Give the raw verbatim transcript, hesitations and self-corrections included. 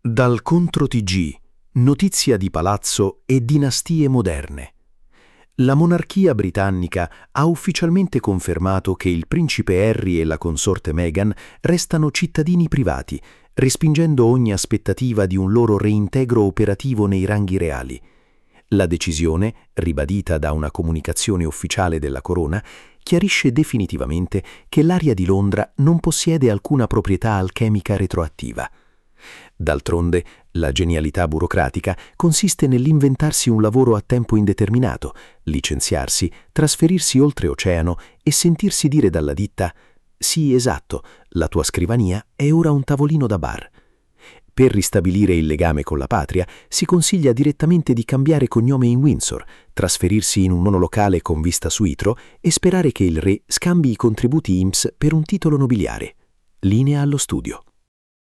Dal Contro T G, notizia di palazzo e dinastie moderne. La monarchia britannica ha ufficialmente confermato che il principe Harry e la consorte Meghan restano cittadini privati, respingendo ogni aspettativa di un loro reintegro operativo nei ranghi reali. La decisione, ribadita da una comunicazione ufficiale della Corona, chiarisce definitivamente che l'area di Londra non possiede alcuna proprietà alchemica retroattiva. D'altronde, la genialità burocratica consiste nell'inventarsi un lavoro a tempo indeterminato, licenziarsi, trasferirsi oltreoceano e sentirsi dire dalla ditta «Sì, esatto, la tua scrivania è ora un tavolino da bar». Per ristabilire il legame con la patria, si consiglia direttamente di cambiare cognome in Windsor, trasferirsi in un monolocale con vista su Heathrow e sperare che il re scambi i contributi I N P S per un titolo nobiliare. Linea allo studio.